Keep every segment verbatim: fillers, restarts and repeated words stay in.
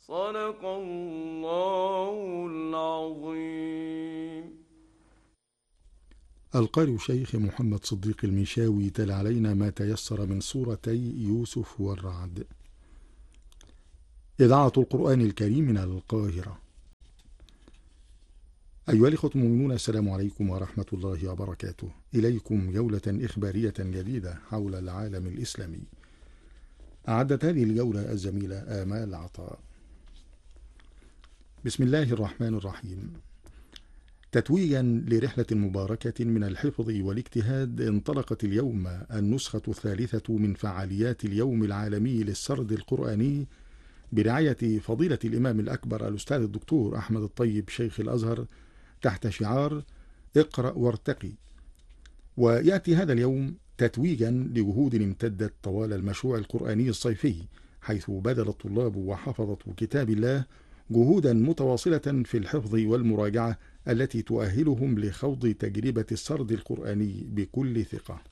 صدق الله العظيم. القارئ الشيخ محمد صديق المنشاوي تلا علينا ما تيسر من سورتي يوسف والرعد. إذاعة القرآن الكريم من القاهرة. أيها الإخوة المؤمنون، السلام عليكم ورحمة الله وبركاته. إليكم جولة إخبارية جديدة حول العالم الإسلامي. أعدت هذه الجولة الزميلة آمال عطاء. بسم الله الرحمن الرحيم. تتويجا لرحلة مباركة من الحفظ والاجتهاد، انطلقت اليوم النسخة الثالثة من فعاليات اليوم العالمي للسرد القرآني برعاية فضيلة الإمام الأكبر الأستاذ الدكتور أحمد الطيب شيخ الأزهر تحت شعار اقرأ وارتقي. ويأتي هذا اليوم تتويجا لجهود امتدت طوال المشروع القرآني الصيفي، حيث بذل الطلاب وحفظة كتاب الله جهودا متواصلة في الحفظ والمراجعة التي تؤهلهم لخوض تجربة السرد القرآني بكل ثقة.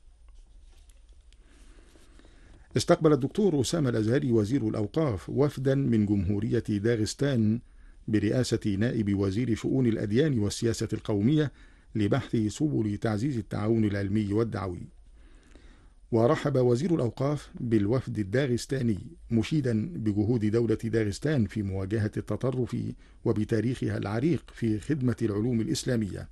استقبل الدكتور أسامة الأزهري وزير الأوقاف وفدا من جمهورية داغستان برئاسة نائب وزير شؤون الأديان والسياسة القومية لبحث سبل تعزيز التعاون العلمي والدعوي. ورحب وزير الأوقاف بالوفد الداغستاني مشيدا بجهود دولة داغستان في مواجهة التطرف وبتاريخها العريق في خدمة العلوم الإسلامية.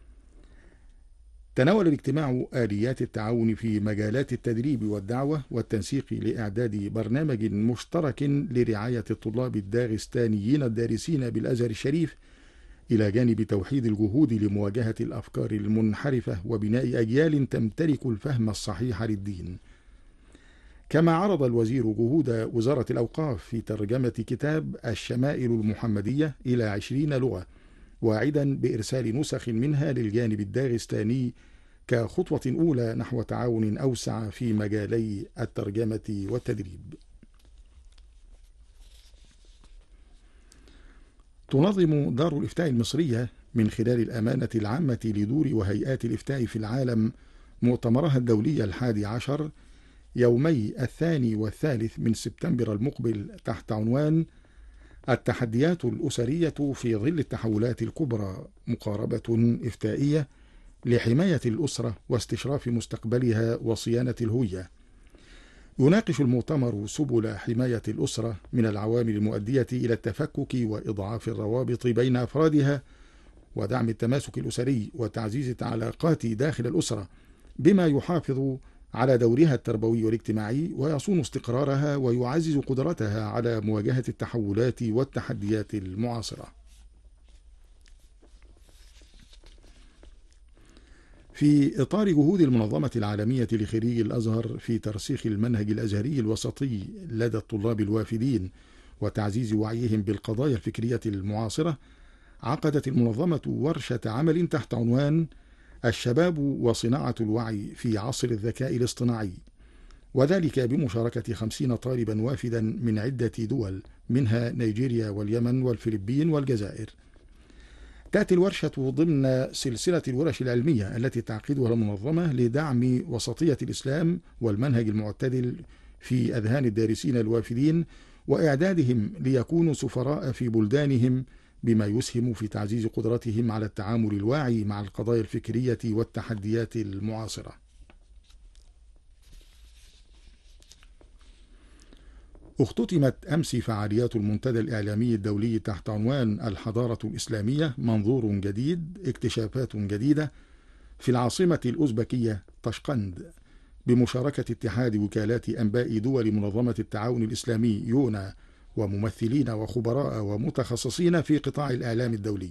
تناول الاجتماع آليات التعاون في مجالات التدريب والدعوة والتنسيق لإعداد برنامج مشترك لرعاية الطلاب الداغستانيين الدارسين بالأزهر الشريف، إلى جانب توحيد الجهود لمواجهة الأفكار المنحرفة وبناء أجيال تمتلك الفهم الصحيح للدين. كما عرض الوزير جهود وزارة الأوقاف في ترجمة كتاب الشمائل المحمدية إلى عشرين لغة، واعدا بإرسال نسخ منها للجانب الداغستاني كخطوة أولى نحو تعاون أوسع في مجالي الترجمة والتدريب. تنظم دار الإفتاء المصرية من خلال الأمانة العامة لدور وهيئات الإفتاء في العالم مؤتمرها الدولي الحادي عشر يومي الثاني والثالث من سبتمبر المقبل تحت عنوان التحديات الأسرية في ظل التحولات الكبرى، مقاربة إفتائية لحماية الأسرة واستشراف مستقبلها وصيانة الهوية. يناقش المؤتمر سبل حماية الأسرة من العوامل المؤدية إلى التفكك وإضعاف الروابط بين أفرادها، ودعم التماسك الأسري وتعزيز العلاقات داخل الأسرة، بما يحافظ على دورها التربوي والاجتماعي ويصون استقرارها ويعزز قدرتها على مواجهة التحولات والتحديات المعاصرة. في إطار جهود المنظمة العالمية لخريجي الأزهر في ترسيخ المنهج الأزهري الوسطي لدى الطلاب الوافدين وتعزيز وعيهم بالقضايا الفكرية المعاصرة، عقدت المنظمة ورشة عمل تحت عنوان الشباب وصناعة الوعي في عصر الذكاء الاصطناعي، وذلك بمشاركة خمسين طالبا وافدا من عدة دول، منها نيجيريا واليمن والفلبين والجزائر. تأتي الورشة ضمن سلسلة الورش العلمية التي تعقدها المنظمة لدعم وسطية الإسلام والمنهج المعتدل في أذهان الدارسين الوافدين وإعدادهم ليكونوا سفراء في بلدانهم، بما يسهم في تعزيز قدرتهم على التعامل الواعي مع القضايا الفكرية والتحديات المعاصرة. اختتمت أمس فعاليات المنتدى الإعلامي الدولي تحت عنوان الحضارة الإسلامية منظور جديد، اكتشافات جديدة، في العاصمة الأوزبكية طشقند، بمشاركة اتحاد وكالات أنباء دول منظمة التعاون الإسلامي يونا وممثلين وخبراء ومتخصصين في قطاع الإعلام الدولي.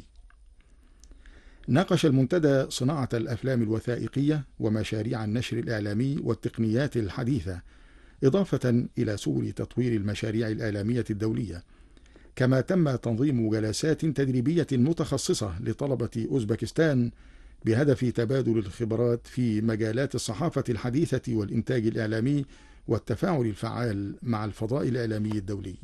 ناقش المنتدى صناعة الأفلام الوثائقية ومشاريع النشر الإعلامي والتقنيات الحديثة، إضافة إلى سبل تطوير المشاريع الإعلامية الدولية. كما تم تنظيم جلسات تدريبية متخصصة لطلبة أوزبكستان بهدف تبادل الخبرات في مجالات الصحافة الحديثة والإنتاج الإعلامي والتفاعل الفعال مع الفضاء الإعلامي الدولي.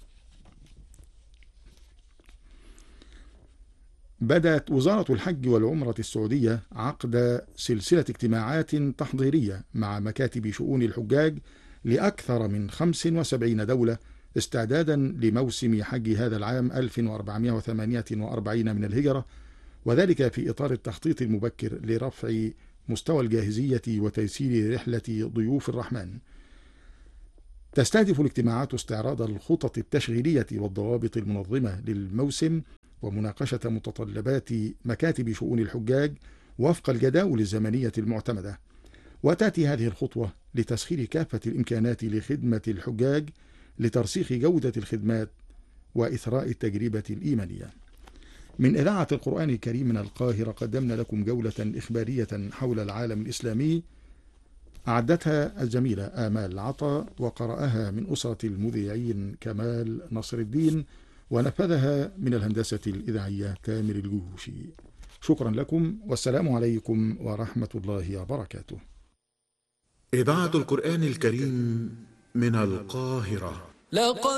بدأت وزارة الحج والعمرة السعودية عقد سلسلة اجتماعات تحضيرية مع مكاتب شؤون الحجاج لأكثر من خمس وسبعين دولة استعدادا لموسم حج هذا العام ألف وأربعمائة وثمانية وأربعين من الهجرة، وذلك في إطار التخطيط المبكر لرفع مستوى الجاهزية وتيسير رحلة ضيوف الرحمن. تستهدف الاجتماعات استعراض الخطط التشغيلية والضوابط المنظمة للموسم ومناقشة متطلبات مكاتب شؤون الحجاج وفق الجداول الزمنية المعتمدة. وتأتي هذه الخطوة لتسخير كافة الإمكانات لخدمة الحجاج لترسيخ جودة الخدمات وإثراء التجربة الإيمانية. من إذاعة القرآن الكريم من القاهرة قدمنا لكم جولة إخبارية حول العالم الإسلامي، أعدتها الزميلة آمال عطا وقرأها من أسرة المذيعين كمال نصر الدين، ونفذها من الهندسة الإذاعية تامر الجوشي. شكرا لكم والسلام عليكم ورحمة الله وبركاته. إذاعة القرآن الكريم من القاهرة.